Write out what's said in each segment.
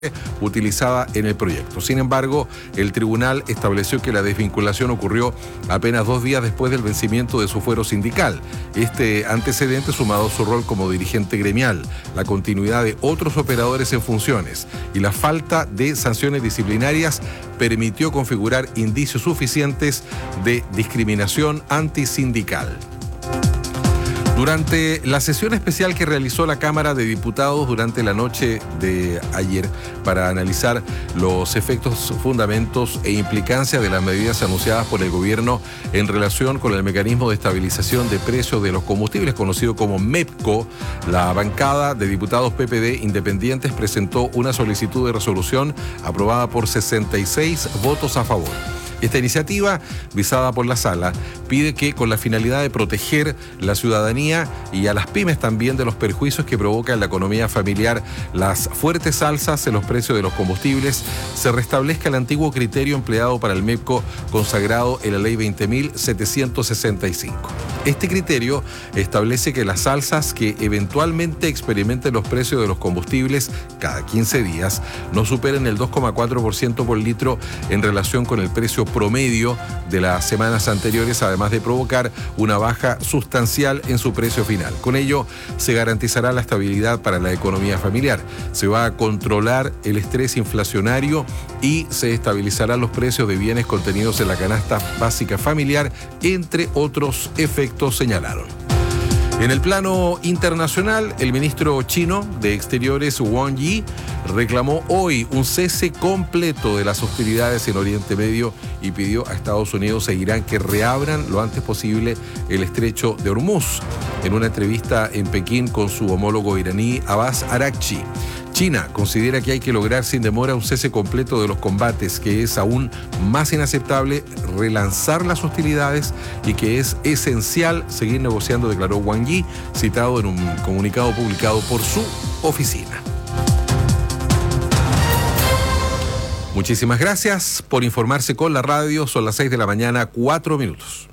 utilizada en el proyecto. Sin embargo, el tribunal estableció que la desvinculación ocurrió apenas 2 días después del vencimiento de su fuero sindical. Este antecedente, sumado a su rol como dirigente gremial, la continuidad de otros operadores en funciones y la falta de sanciones disciplinarias, permitió configurar indicios suficientes de discriminación antisindical. Durante la sesión especial que realizó la Cámara de Diputados durante la noche de ayer para analizar los efectos, fundamentos e implicancia de las medidas anunciadas por el gobierno en relación con el mecanismo de estabilización de precios de los combustibles, conocido como MEPCO, la bancada de diputados PPD independientes presentó una solicitud de resolución aprobada por 66 votos a favor. Esta iniciativa, visada por la Sala, pide que, con la finalidad de proteger la ciudadanía y a las pymes también de los perjuicios que provoca en la economía familiar las fuertes alzas en los precios de los combustibles, se restablezca el antiguo criterio empleado para el MEPCO consagrado en la Ley 20.765. Este criterio establece que las alzas que eventualmente experimenten los precios de los combustibles cada 15 días no superen el 2,4% por litro en relación con el precio promedio de las semanas anteriores, además de provocar una baja sustancial en su precio final. Con ello, se garantizará la estabilidad para la economía familiar, se va a controlar el estrés inflacionario y se estabilizarán los precios de bienes contenidos en la canasta básica familiar, entre otros efectos, señalaron. En el plano internacional, el ministro chino de Exteriores, Wang Yi, reclamó hoy un cese completo de las hostilidades en Oriente Medio y pidió a Estados Unidos e Irán que reabran lo antes posible el estrecho de Hormuz. En una entrevista en Pekín con su homólogo iraní, Abbas Araghchi, China considera que hay que lograr sin demora un cese completo de los combates, que es aún más inaceptable relanzar las hostilidades y que es esencial seguir negociando, declaró Wang Yi, citado en un comunicado publicado por su oficina. Muchísimas gracias por informarse con la radio. Son las 6 de la mañana, 4 minutos.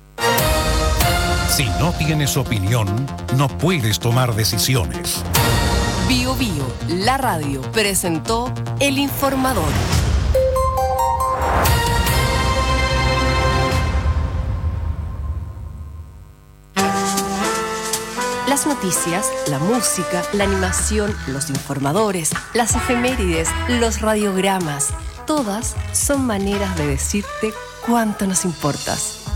Si no tienes opinión, no puedes tomar decisiones. Bio Bio, la radio, presentó El Informador. Las noticias, la música, la animación, los informadores, las efemérides, los radiogramas, todas son maneras de decirte cuánto nos importas.